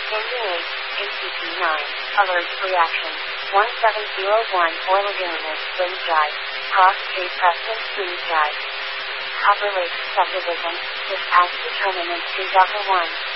Engine 8, ACP 9, Alert Reaction, 1701 Oil Lagoon, Wind Drive, Cross Street Preston, Queens Drive. Copper Lake Subdivision, Dispatch Determinant 2001.